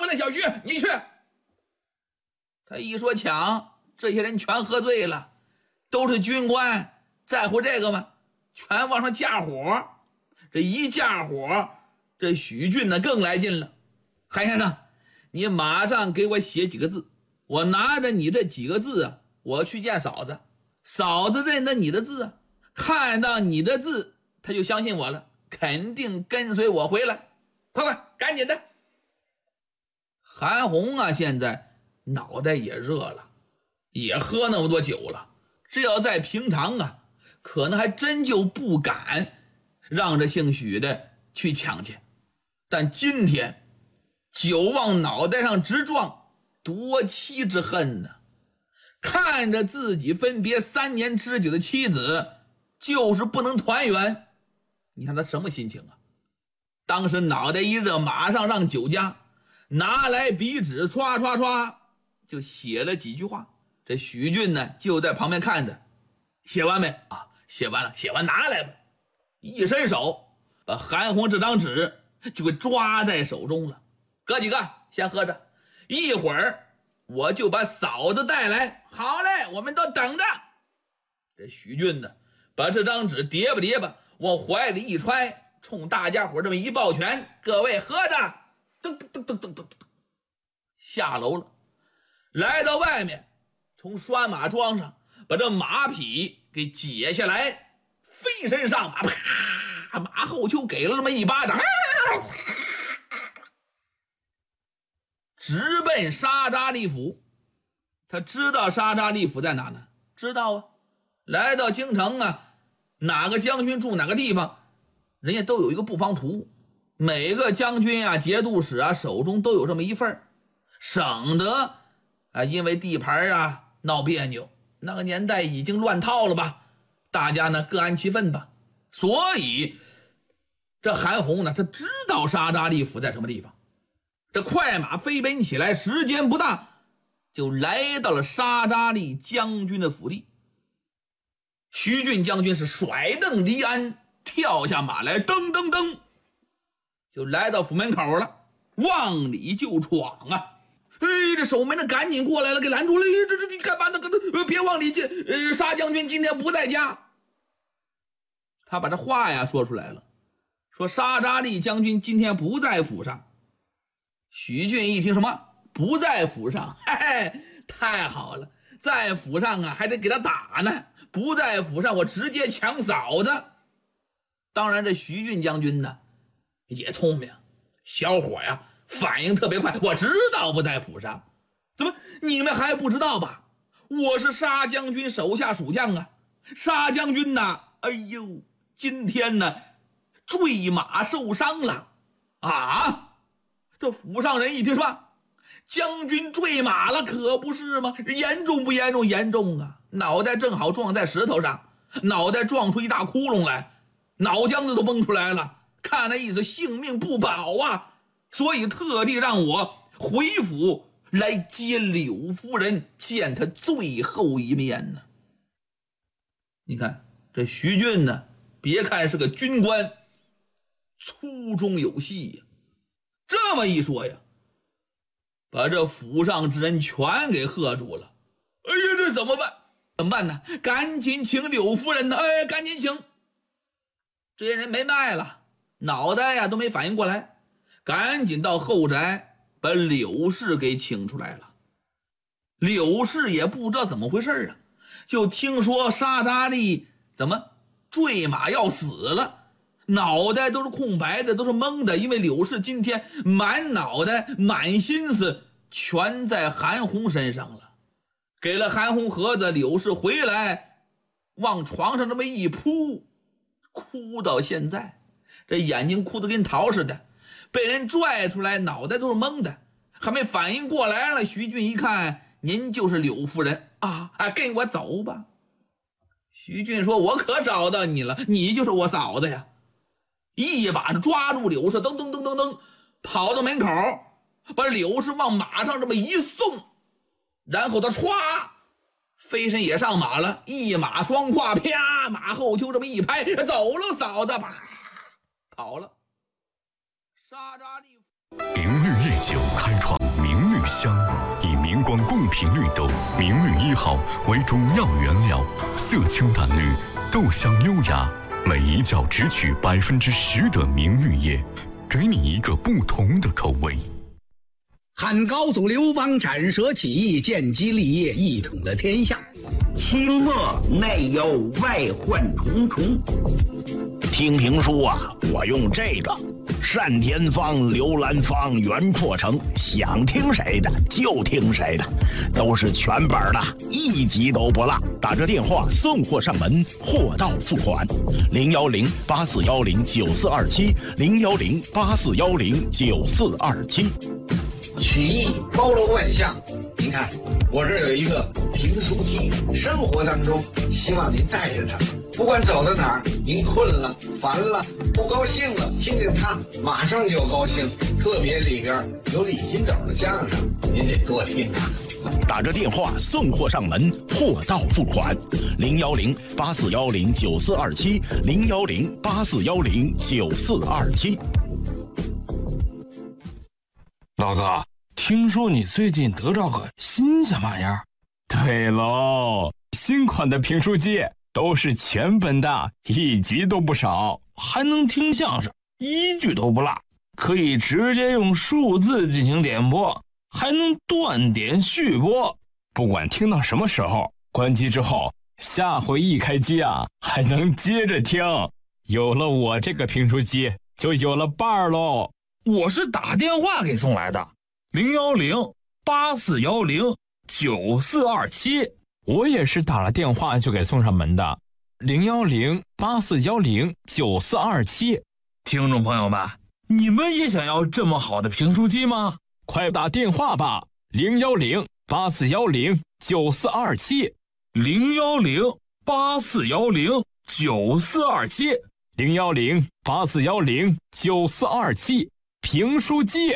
嘞，小徐，你去。他一说抢，这些人全喝醉了，都是军官，在乎这个吗？全往上架火。这一架火，这许俊呢更来劲了。韩先生，你马上给我写几个字，我拿着你这几个字啊，我去见嫂子，嫂子认得你的字啊，看到你的字，他就相信我了，肯定跟随我回来。快，赶紧的。韩红啊，现在脑袋也热了，也喝那么多酒了，这要在平常啊，可能还真就不敢让这姓许的去抢去。但今天酒往脑袋上直撞，夺妻之恨呢。看着自己分别3年之久的妻子就是不能团圆，你看他什么心情啊？当时脑袋一热，马上让酒家拿来笔纸，唰唰唰就写了几句话。这许俊呢就在旁边看着，写完没啊？写完了，写完拿来吧。一伸手把韩红这张纸就给抓在手中了。哥几个先喝着，一会儿我就把嫂子带来。好嘞，我们都等着。这许俊呢把这张纸叠吧叠吧往怀里一揣，冲大家伙这么一抱拳，各位喝着。噔噔噔噔噔噔，下楼了，来到外面，从拴马桩上把这马匹给解下来，飞身上马，啪，马后丘给了这么一巴掌，直奔沙扎利府。他知道沙扎利府在哪呢？知道啊，来到京城啊，哪个将军住哪个地方，人家都有一个布防图，每个将军啊、节度使啊手中都有这么一份，省得啊因为地盘啊闹别扭。那个年代已经乱套了吧，大家呢各安其分吧。所以这韩红呢，他知道沙扎利府在什么地方。这快马飞奔起来，时间不大就来到了沙扎利将军的府邸。徐俊将军是甩蹬离鞍，跳下马来，噔噔噔就来到府门口了，往里就闯啊！这守门的赶紧过来了，给拦住了。这你干嘛呢？别往里进！沙将军今天不在家。他把这话呀说出来了，说沙扎利将军今天不在府上。许俊一听什么不在府上，嘿嘿，太好了，在府上啊还得给他打呢，不在府上我直接抢嫂子。当然这徐俊将军呢也聪明，小伙呀反应特别快，我知道不在府上。怎么你们还不知道吧？我是沙将军手下属将啊，沙将军呐，哎呦，今天呢坠马受伤了啊！这府上人一听什么将军坠马了，可不是吗？严重不严重？严重啊！脑袋正好撞在石头上，脑袋撞出一大窟窿来，脑浆子都崩出来了，看那意思性命不保啊！所以特地让我回府来接柳夫人，见她最后一面呢。你看这徐俊呢，别看是个军官，粗中有细呀。这么一说呀，把这府上之人全给喝住了。哎呀，这怎么办？怎么办呢？赶紧请柳夫人呢！哎，赶紧请。这些人没卖了，脑袋呀都没反应过来，赶紧到后宅把柳氏给请出来了。柳氏也不知道怎么回事啊，就听说沙扎利怎么坠马要死了，脑袋都是空白的，都是懵的，因为柳氏今天满脑袋满心思全在韩红身上了。给了韩红盒子，柳氏回来往床上这么一扑，哭到现在，这眼睛哭得跟桃似的，被人拽出来，脑袋都是懵的，还没反应过来了。徐俊一看，您就是柳夫人啊，跟我走吧。徐俊说，我可找到你了，你就是我嫂子呀。一把抓住柳氏，噔噔噔噔噔跑到门口，把柳氏往马上这么一送，然后他歘飞身也上马了，一马双跨，啪，马后就这么一拍，走了，嫂子，啪，跑了。沙扎利明日夜酒开窗， 频绿豆、明绿1号为主要原料，色清淡绿，豆香优雅，每一角只取10%的明绿叶，给你一个不同的口味。 汉高祖刘邦斩蛇起义，建基立业，一统了天下。 清末内忧外患重重。 听评书啊，我用这个单田芳、刘兰芳、袁阔成，想听谁的就听谁的，都是全本的，一集都不落。打着电话送货上门，货到付款。010-8410-9427，010-8410-9427。 曲艺包罗万象，您看我这儿有一个评书机，生活当中希望您带着它，不管走到哪儿，您困了、烦了、不高兴了，听听它马上就高兴。特别里边有李金斗的相声，您得多听啊。 打着电话送货上门，货到付款。010-8410-9427，010-8410-9427。 老哥，听说你最近得着个新鲜玩意儿？ 对喽，新款的评书机都是全本的，一集都不少， 还能听相声，一句都不落，可以直接用数字进行点播，还能断点续播。 不管听到什么时候，关机之后，下回一开机啊，还能接着听。有了我这个评书机，就有了伴儿喽。 我是打电话给送来的，010-8410-9427。 我也是打了电话就给送上门的，010-8410-9427。 听众朋友们，你们也想要这么好的评书机吗？ 快打电话吧，010-8410-9427。 010-8410-9427。 010-8410-9427。评书机，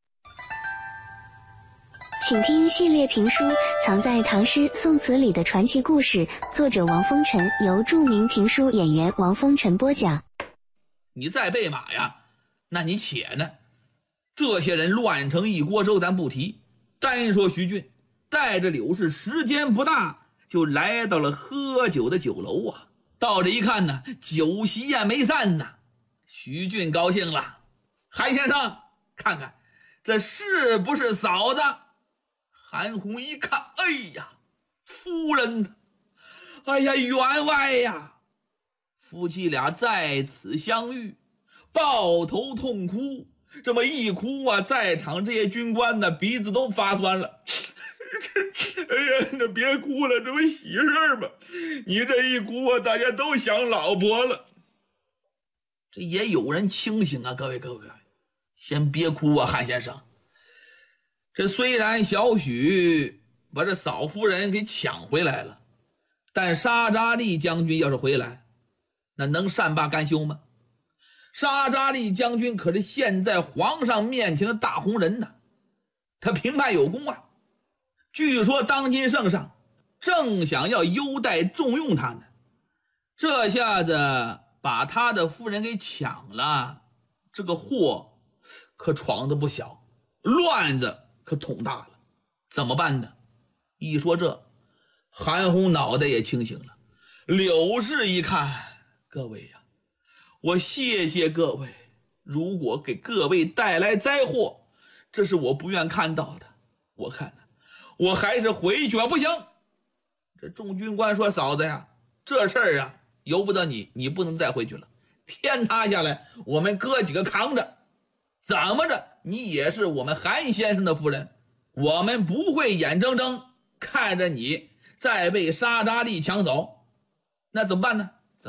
请听系列评书《藏在唐诗宋词里的传奇故事》，作者王风尘，由著名评书演员王风尘播讲。 你再备马呀，那你且呢？这些人乱成一锅粥，咱不提。单说徐俊带着柳氏，时间不大就来到了喝酒的酒楼啊。到这一看呢，酒席呀没散呢。徐俊高兴了，韩先生，看看这是不是嫂子？韩红一看，哎呀，夫人呢？哎呀，员外呀！夫妻俩在此相遇，抱头痛哭。这么一哭啊，在场这些军官呢，鼻子都发酸了。哎呀，那别哭了，这不喜事吗？你这一哭啊，大家都想老婆了。这也有人清醒啊，各位，先别哭啊，韩先生。这虽然小许把这嫂夫人给抢回来了，但沙扎利将军要是回来，那能善罢甘休吗？沙扎利将军可是现在皇上面前的大红人呐，他平叛有功啊。据说当今圣上正想要优待重用他呢，这下子把他的夫人给抢了，这个祸可闯得不小，乱子可捅大了，怎么办呢？一说这，韩红脑袋也清醒了。柳氏一看，各位呀，我谢谢各位，如果给各位带来灾祸，这是我不愿看到的。我看呢，我还是回去吧。不行，这众军官说，嫂子呀，这事儿啊由不得你，你不能再回去了。天塌下来，我们哥几个扛着，怎么着你也是我们韩先生的夫人，我们不会眼睁睁看着你再被沙扎利抢走。那怎么办呢？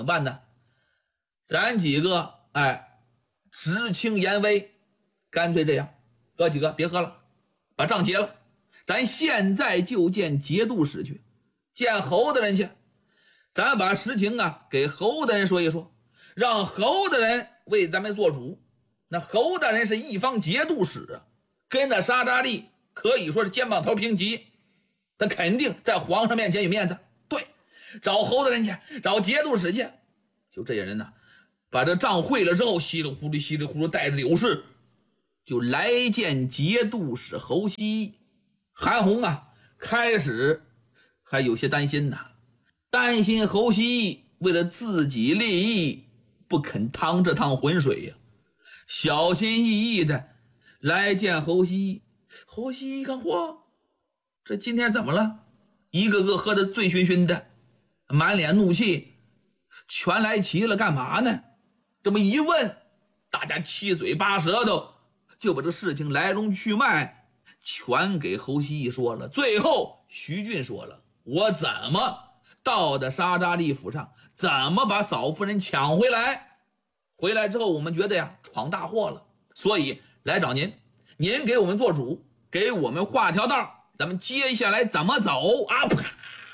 咱几个知轻言微，干脆这样，哥几个别喝了，把账结了，咱现在就见节度使去，见侯大人去，咱把实情啊给侯大人说一说，让侯大人为咱们做主。那侯大人是一方节度使啊，跟着沙扎利可以说是肩膀头平齐，他肯定在皇上面前有面子。对，找侯大人去，找节度使去。就这些人呢，把这账会了之后，稀里糊涂带着柳氏就来见节度使侯熙。韩红啊开始还有些担心呐，担心侯希义为了自己利益不肯趟这趟浑水呀，小心翼翼的来见侯希义。侯希义一看，嚯，这今天怎么了？一个个喝得醉醺醺的，满脸怒气，全来齐了干嘛呢？这么一问，大家七嘴八舌头就把这事情来龙去脉全给侯希义说了。最后徐俊说了，我怎么到的沙扎利府上，怎么把嫂夫人抢回来，回来之后我们觉得呀闯大祸了，所以来找您，您给我们做主，给我们画条道，咱们接下来怎么走啊？啪！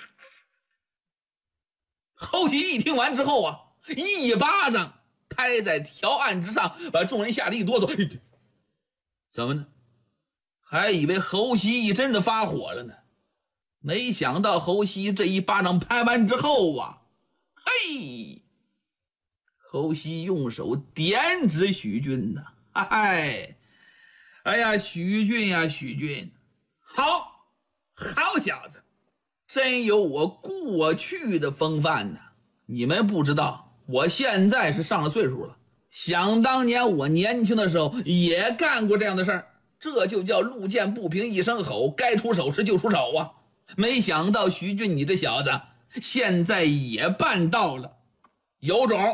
侯希义听完之后啊，一巴掌拍在条案之上，把众人吓得一哆嗦。怎么呢？还以为侯希义真的发火了呢，没想到侯希义这一巴掌拍完之后啊，嘿，侯希义用手点指许俊呐，哎呀，许俊呀，许俊，好小子，真有我过去的风范呐！你们不知道，我现在是上了岁数了，想当年我年轻的时候也干过这样的事儿，这就叫路见不平一声吼，该出手时就出手啊！没想到徐俊你这小子现在也办到了，有种，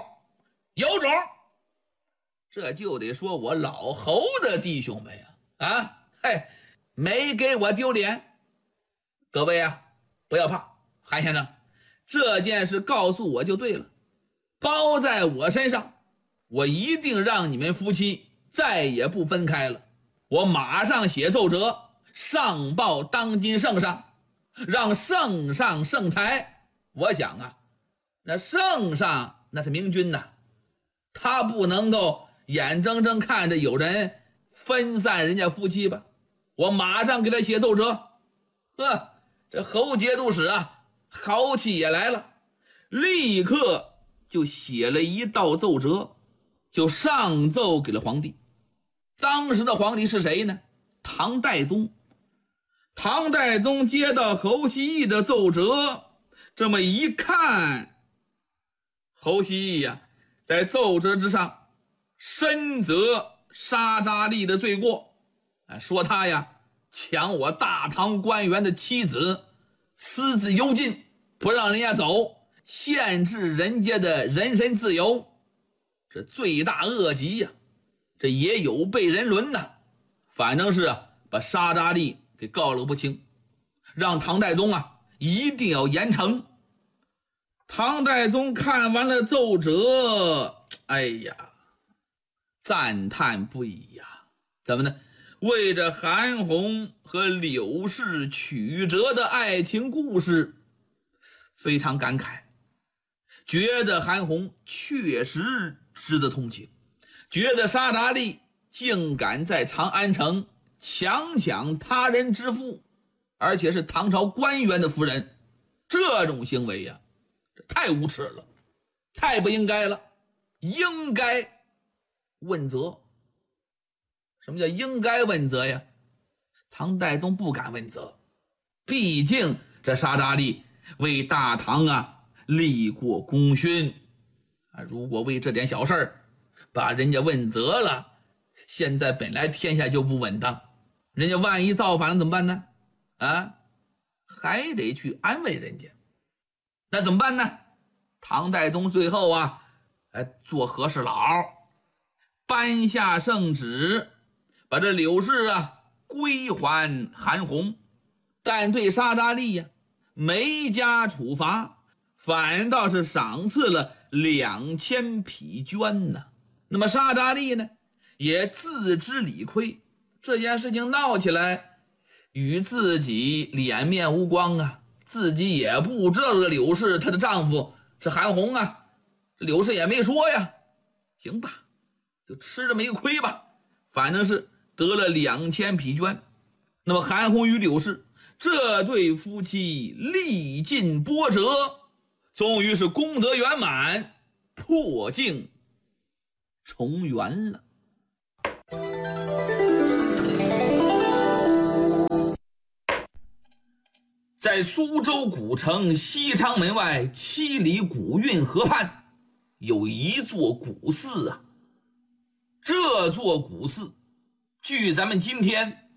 这就得说我老侯的弟兄们呀，没给我丢脸。各位啊，不要怕，韩先生，这件事告诉我就对了，包在我身上，我一定让你们夫妻再也不分开了。我马上写奏折上报当今圣上，让圣上圣裁。我想啊，那圣上那是明君呐，他不能够眼睁睁看着有人分散人家夫妻吧。我马上给他写奏折。这侯节度使啊，豪气也来了，立刻就写了一道奏折，就上奏给了皇帝。当时的皇帝是谁呢？唐代宗。唐代宗接到侯希义的奏折，这么一看，侯希义呀，在奏折之上深责沙扎利的罪过，说他呀抢我大唐官员的妻子，私自幽禁，不让人家走，限制人家的人身自由，这罪大恶极呀，这也有悖人伦呐。反正是把沙扎利给告了不轻，让唐代宗啊一定要严惩。唐代宗看完了奏折，哎呀，赞叹不已呀。怎么呢？为着韩红和柳氏曲折的爱情故事非常感慨，觉得韩红确实值得同情，觉得沙达利竟敢在长安城强抢他人之妇，而且是唐朝官员的夫人，这种行为呀，太无耻了，太不应该了，应该问责。什么叫应该问责呀？唐代宗不敢问责，毕竟这沙扎利为大唐啊立过功勋啊，如果为这点小事儿把人家问责了，现在本来天下就不稳当，人家万一造反了怎么办呢？还得去安慰人家，那怎么办呢？唐代宗最后啊做和事佬，颁下圣旨，把这柳氏啊归还韩红，但对沙扎利呀没加处罚，反倒是赏赐了2000匹绢呢。那么沙扎利呢也自知理亏，这件事情闹起来与自己脸面无光啊，自己也不知道柳氏她的丈夫是韩红啊，柳氏也没说呀，行吧，就吃这么一个亏吧，反正是得了2000匹绢。那么韩红与柳氏这对夫妻历尽波折，终于是功德圆满，破镜重圆了。 在苏州古城西昌门外7里古运河畔，有一座古寺啊。这座古寺距咱们今天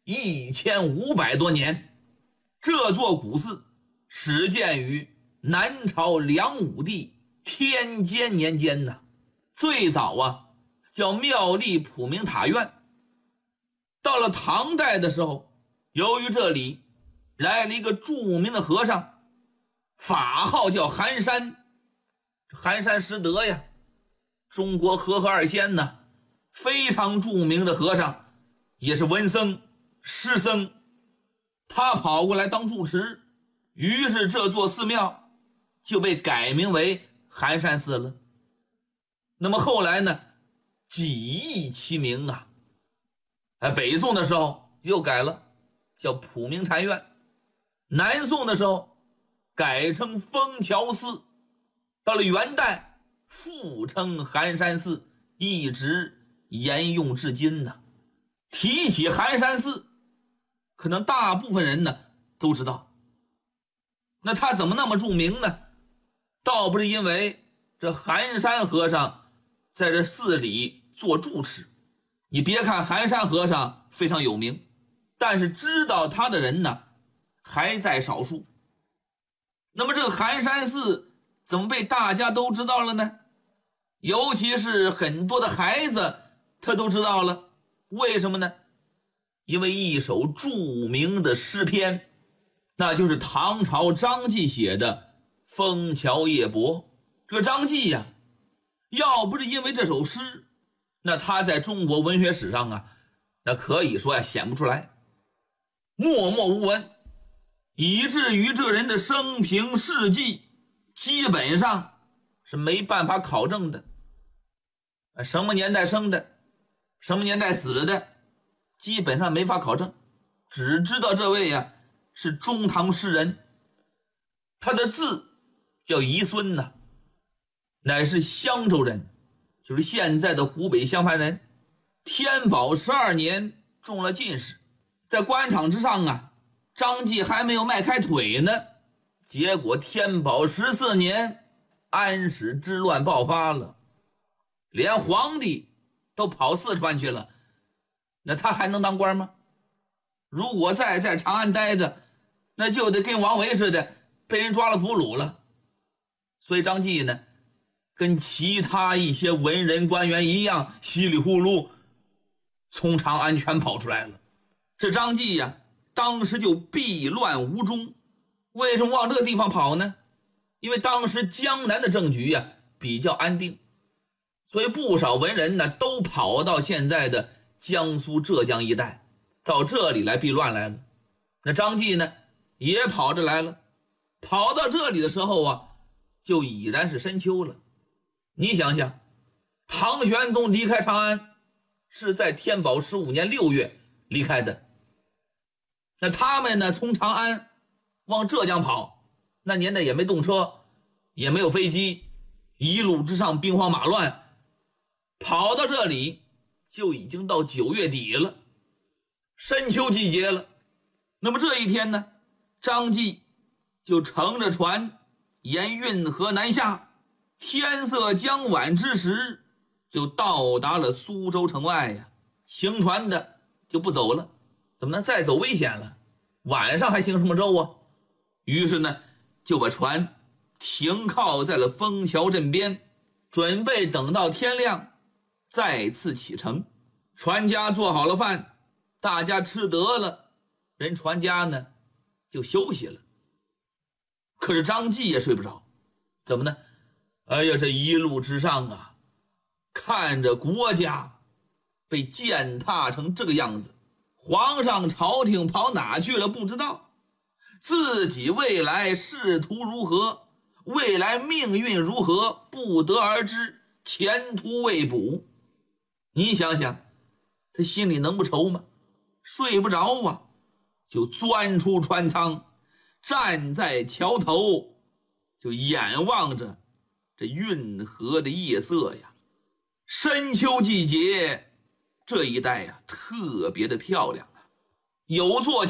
1500多年。这座古寺始建于南朝梁武帝天监年间呢，最早啊叫妙丽普明塔院。到了唐代的时候，由于这里来了一个著名的和尚，法号叫寒山，寒山拾得呀，中国和合二仙呢，非常著名的和尚，也是文僧诗僧。他跑过来当住持，于是这座寺庙就被改名为寒山寺了。那么后来呢，几易其名啊。北宋的时候又改了，叫普明禅院。南宋的时候改称枫桥寺，到了元代复称寒山寺，一直沿用至今呢。提起寒山寺，可能大部分人呢都知道。那他怎么那么著名呢？倒不是因为这寒山和尚在这寺里做住持，你别看寒山和尚非常有名，但是知道他的人呢还在少数。那么这个寒山寺怎么被大家都知道了呢？尤其是很多的孩子他都知道了。为什么呢？因为一首著名的诗篇，那就是唐朝张继写的《枫桥夜泊》。这个张继呀，要不是因为这首诗，那他在中国文学史上啊，那可以说显不出来，默默无闻，以至于这人的生平事迹基本上是没办法考证的。什么年代生的，什么年代死的，基本上没法考证，只知道这位呀是中唐诗人。他的字叫宜孙呐，乃是襄州人，就是现在的湖北襄樊人。天宝12年中了进士，在官场之上啊，张继还没有迈开腿呢，结果天宝14年安史之乱爆发了，连皇帝都跑四川去了，那他还能当官吗？如果再在长安待着，那就得跟王维似的被人抓了俘虏了。所以张继呢，跟其他一些文人官员一样，稀里呼噜从长安全跑出来了。这张继呀，当时就避乱无终。为什么往这个地方跑呢？因为当时江南的政局呀比较安定，所以不少文人呢都跑到现在的江苏浙江一带，到这里来避乱来了。那张继呢也跑着来了，跑到这里的时候啊，就已然是深秋了。你想想，唐玄宗离开长安是在天宝15年6月离开的，那他们呢从长安往浙江跑，那年代也没动车，也没有飞机，一路之上兵荒马乱，跑到这里就已经到9月底了，深秋季节了。那么这一天呢，张继就乘着船沿运河南下，天色将晚之时就到达了苏州城外呀。行船的就不走了，怎么能再走危险了，晚上还行什么舟啊？于是呢就把船停靠在了枫桥镇边，准备等到天亮再次启程。船家做好了饭，大家吃得了，人船家呢就休息了。可是张继也睡不着，怎么呢？哎呀，这一路之上啊，看着国家被践踏成这个样子，皇上朝廷跑哪去了不知道，自己未来仕途如何，未来命运如何不得而知，前途未卜。你想想，他心里能不愁吗？睡不着啊，就钻出船舱，站在桥头，就眼望着这运河的夜色呀。深秋季节这一带呀特别的漂亮啊，有座